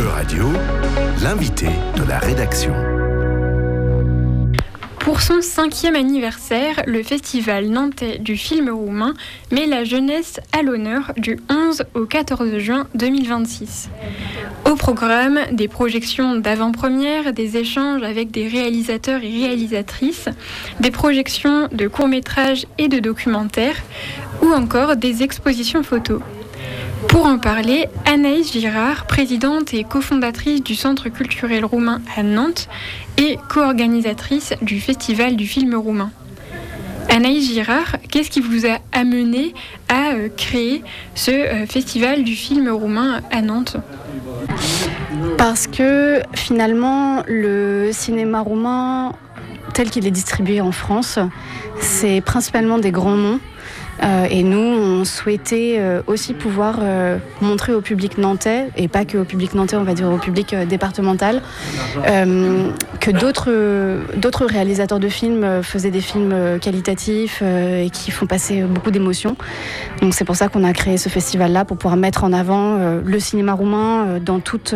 E-Radio, l'invité de la rédaction. Pour son 5e anniversaire, le Festival nantais du film roumain met la jeunesse à l'honneur du 11 au 14 juin 2026. Au programme, des projections d'avant-première, des échanges avec des réalisateurs et réalisatrices, des projections de courts-métrages et de documentaires, ou encore des expositions photos. Pour en parler, Anaïs Girard, présidente et cofondatrice du Centre culturel roumain à Nantes et co-organisatrice du Festival du film roumain. Anaïs Girard, qu'est-ce qui vous a amené à créer ce Festival du film roumain à Nantes ? Parce que finalement, le cinéma roumain, tel qu'il est distribué en France, c'est principalement des grands noms. Et nous, on souhaitait aussi pouvoir montrer au public nantais, et pas que au public nantais, on va dire au public départemental, que d'autres réalisateurs de films faisaient des films qualitatifs et qui font passer beaucoup d'émotions. Donc c'est pour ça qu'on a créé ce festival-là, pour pouvoir mettre en avant le cinéma roumain dans toute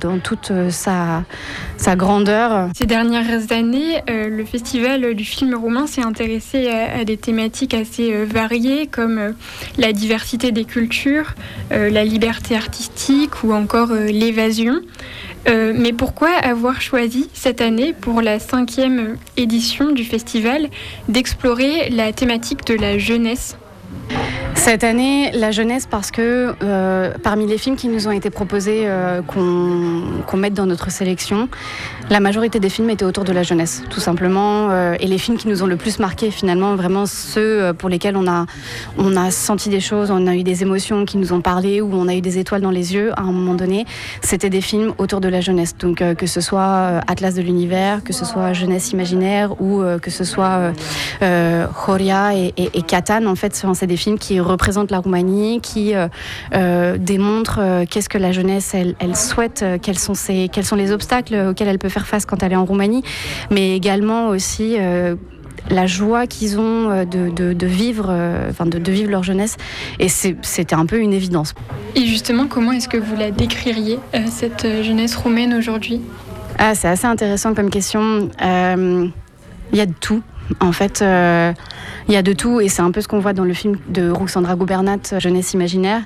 sa grandeur. Ces dernières années, le Festival du film roumain s'est intéressé à des thématiques assez variées, comme la diversité des cultures, la liberté artistique ou encore l'évasion. Mais pourquoi avoir choisi cette année, pour la 5e édition du festival, d'explorer la thématique de la jeunesse ? Cette année, la jeunesse, parce que parmi les films qui nous ont été proposés, qu'on mette dans notre sélection, la majorité des films étaient autour de la jeunesse, tout simplement. Et les films qui nous ont le plus marqué, finalement, vraiment ceux pour lesquels on a senti des choses, on a eu des émotions qui nous ont parlé, ou on a eu des étoiles dans les yeux à un moment donné, c'était des films autour de la jeunesse. Donc que ce soit Atlas de l'univers, que ce soit Jeunesse imaginaire, ou que ce soit Horia et Catan, en fait, c'est des films qui représentent la Roumanie, qui démontrent qu'est-ce que la jeunesse elle souhaite, quels sont les obstacles auxquels elle peut faire face quand elle est en Roumanie, mais également aussi la joie qu'ils ont de vivre leur jeunesse. Et c'était un peu une évidence. Et justement, comment est-ce que vous la décririez, cette jeunesse roumaine aujourd'hui ? C'est assez intéressant comme question. Il y a de tout. En fait, il y a de tout, et c'est un peu ce qu'on voit dans le film de Ruxandra Gubernat, Jeunesse imaginaire.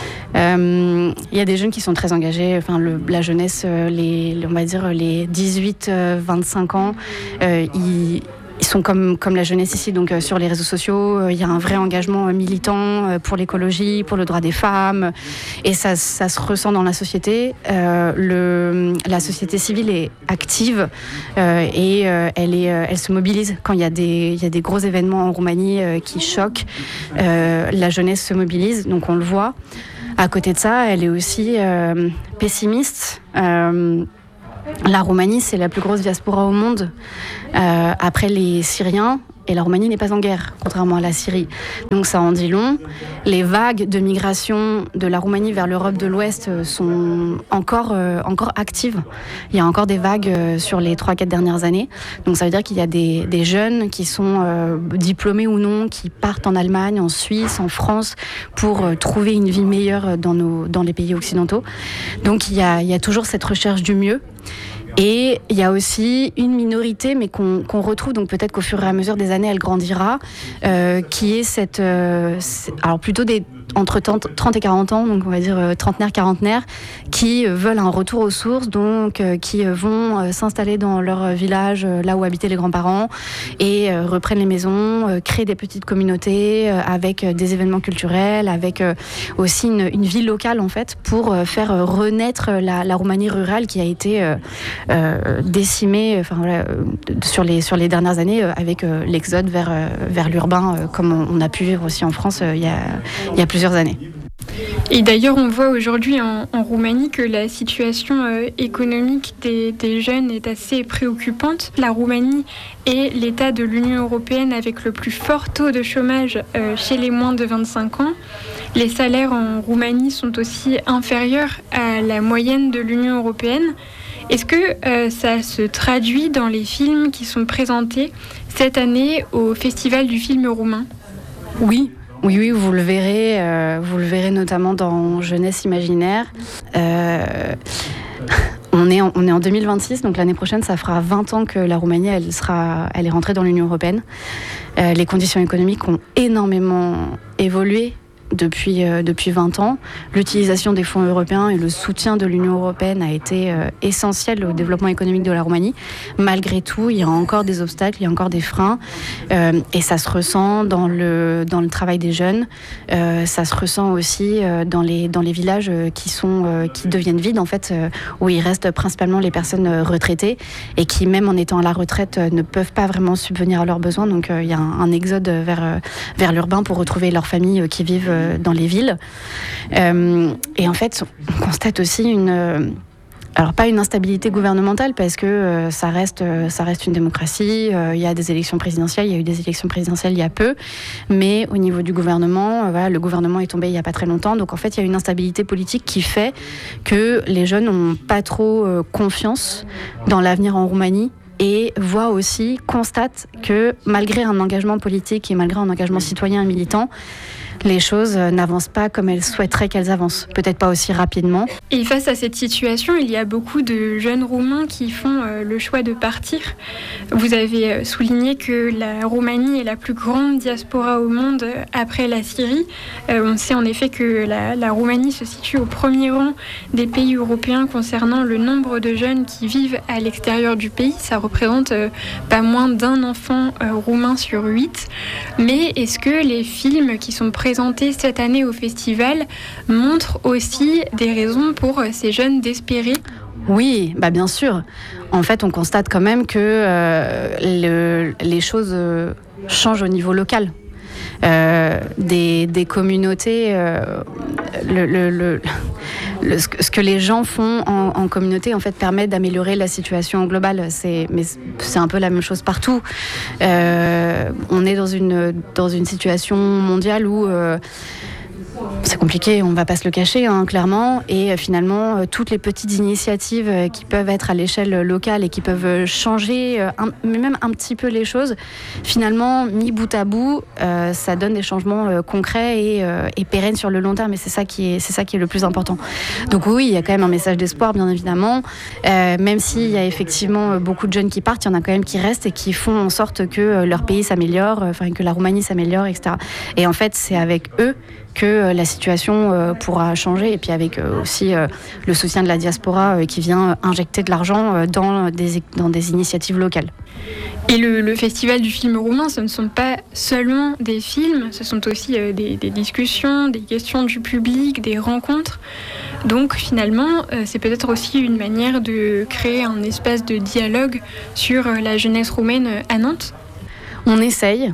Il y a des jeunes qui sont très engagés. Enfin, la jeunesse, on va dire les 18-25 ans, ils sont comme la jeunesse ici, donc sur les réseaux sociaux, il y a un vrai engagement militant pour l'écologie, pour le droit des femmes, et ça se ressent dans la société. La société civile est active et elle se mobilise quand il y a des gros événements en Roumanie qui choquent. La jeunesse se mobilise, donc on le voit. À côté de ça, elle est aussi pessimiste. La Roumanie, c'est la plus grosse diaspora au monde, après les Syriens, et la Roumanie n'est pas en guerre, contrairement à la Syrie. Donc ça en dit long. Les vagues de migration de la Roumanie vers l'Europe de l'Ouest sont encore actives. Il y a encore des vagues sur les 3-4 dernières années. Donc ça veut dire qu'il y a des jeunes qui sont diplômés ou non, qui partent en Allemagne, en Suisse, en France, pour trouver une vie meilleure dans les pays occidentaux. Donc il y a toujours cette recherche du mieux. Et il y a aussi une minorité, mais qu'on retrouve, donc peut-être qu'au fur et à mesure des années, elle grandira, qui est cette... alors plutôt entre 30 et 40 ans, donc on va dire trentenaires, quarantenaires, qui veulent un retour aux sources, donc qui vont s'installer dans leur village, là où habitaient les grands-parents, et reprennent les maisons, créent des petites communautés avec des événements culturels, avec aussi une vie locale, en fait, pour faire renaître la Roumanie rurale qui a été décimée sur les dernières années avec l'exode vers l'urbain, comme on a pu vivre aussi en France il y a plusieurs années. Et d'ailleurs, on voit aujourd'hui en Roumanie que la situation économique des jeunes est assez préoccupante. La Roumanie est l'État de l'Union européenne avec le plus fort taux de chômage chez les moins de 25 ans. Les salaires en Roumanie sont aussi inférieurs à la moyenne de l'Union européenne. Est-ce que ça se traduit dans les films qui sont présentés cette année au Festival du film roumain ? Oui, vous le verrez notamment dans Jeunesse imaginaire. On est en 2026, donc l'année prochaine, ça fera 20 ans que la Roumanie, elle est rentrée dans l'Union européenne. Les conditions économiques ont énormément évolué depuis 20 ans. L'utilisation des fonds européens et le soutien de l'Union européenne a été essentiel au développement économique de la Roumanie. Malgré tout, il y a encore des obstacles, il y a encore des freins, et ça se ressent dans le travail des jeunes. Ça se ressent aussi dans les villages qui deviennent vides, en fait, où il reste principalement les personnes retraitées et qui, même en étant à la retraite, ne peuvent pas vraiment subvenir à leurs besoins. Donc il y a un exode vers l'urbain pour retrouver leurs familles qui vivent dans les villes. Et en fait, on constate aussi alors pas une instabilité gouvernementale parce que ça reste une démocratie. Il y a des élections présidentielles, il y a eu des élections présidentielles il y a peu, mais au niveau du gouvernement, le gouvernement est tombé il y a pas très longtemps. Donc en fait, il y a une instabilité politique qui fait que les jeunes n'ont pas trop confiance dans l'avenir en Roumanie. Et constatent que malgré un engagement politique et malgré un engagement citoyen et militant, les choses n'avancent pas comme elles souhaiteraient qu'elles avancent. Peut-être pas aussi rapidement. Et face à cette situation, il y a beaucoup de jeunes Roumains qui font le choix de partir. Vous avez souligné que la Roumanie est la plus grande diaspora au monde après la Syrie. On sait en effet que la Roumanie se situe au premier rang des pays européens concernant le nombre de jeunes qui vivent à l'extérieur du pays. Ça représente pas moins d'un enfant roumain sur 8. Mais est-ce que les films qui sont présentés cette année au festival montrent aussi des raisons pour ces jeunes d'espérer? Oui, bien sûr. En fait, on constate quand même que les choses changent au niveau local. Des communautés, ce que les gens font en communauté en fait permet d'améliorer la situation globale. Mais c'est un peu la même chose partout. On est dans une situation mondiale où c'est compliqué, on ne va pas se le cacher, clairement. Et finalement, toutes les petites initiatives qui peuvent être à l'échelle locale et qui peuvent changer même un petit peu les choses, finalement, mis bout à bout, ça donne des changements concrets et pérennes sur le long terme. Et c'est ça qui est le plus important. Donc oui, il y a quand même un message d'espoir, bien évidemment. Même s'il y a effectivement beaucoup de jeunes qui partent, il y en a quand même qui restent et qui font en sorte que leur pays s'améliore, que la Roumanie s'améliore, etc. Et en fait, c'est avec eux que la situation pourra changer, et puis avec aussi le soutien de la diaspora qui vient injecter de l'argent dans des initiatives locales. Et le festival du film roumain, ce ne sont pas seulement des films, ce sont aussi des discussions, des questions du public, des rencontres. Donc finalement, c'est peut-être aussi une manière de créer un espace de dialogue sur la jeunesse roumaine à Nantes. On essaye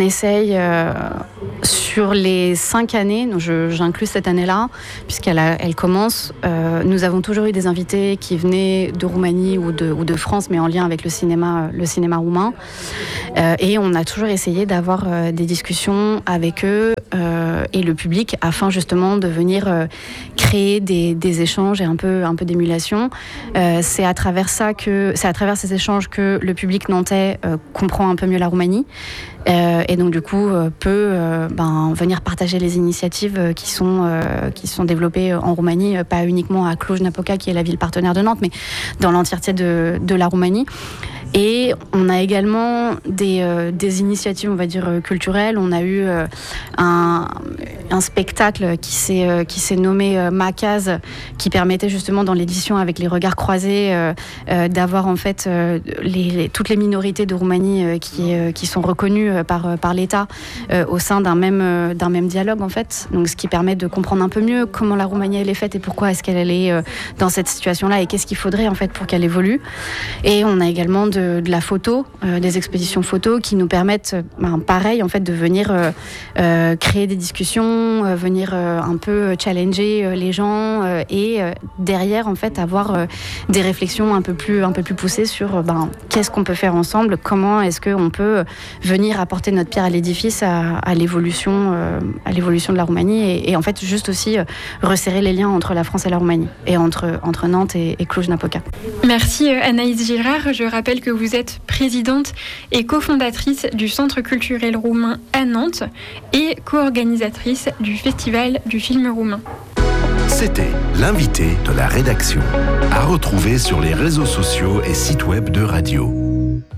sur les 5 années, donc j'inclus cette année-là, puisqu'elle commence. Nous avons toujours eu des invités qui venaient de Roumanie ou de France, mais en lien avec le cinéma roumain. Et on a toujours essayé d'avoir des discussions avec eux et le public, afin justement de venir créer des échanges et un peu d'émulation. C'est à travers ces échanges que le public nantais comprend un peu mieux la Roumanie. Et donc du coup peut venir partager les initiatives qui sont développées en Roumanie, pas uniquement à Cluj-Napoca qui est la ville partenaire de Nantes, mais dans l'entièreté de la Roumanie. Et on a également des initiatives, on va dire, culturelles. On a eu un spectacle qui s'est nommé Macaz, qui permettait justement dans l'édition avec les regards croisés d'avoir en fait toutes les minorités de Roumanie qui sont reconnues par l'État au sein d'un même dialogue en fait. Donc ce qui permet de comprendre un peu mieux comment la Roumanie elle est faite et pourquoi est-ce qu'elle est dans cette situation-là et qu'est-ce qu'il faudrait en fait pour qu'elle évolue. Et on a également de la photo, des expositions photos qui nous permettent, pareil en fait, de venir créer des discussions, venir un peu challenger les gens et derrière en fait avoir des réflexions un peu plus poussées sur qu'est-ce qu'on peut faire ensemble, comment est-ce qu'on peut venir apporter notre pierre à l'édifice à l'évolution de la Roumanie et en fait juste aussi resserrer les liens entre la France et la Roumanie et entre Nantes et Cluj-Napoca. Merci Anaïs Girard. Je rappelle que vous êtes présidente et cofondatrice du Centre culturel roumain à Nantes et co-organisatrice du Festival du film roumain. C'était l'invité de la rédaction. À retrouver sur les réseaux sociaux et sites web de Radio.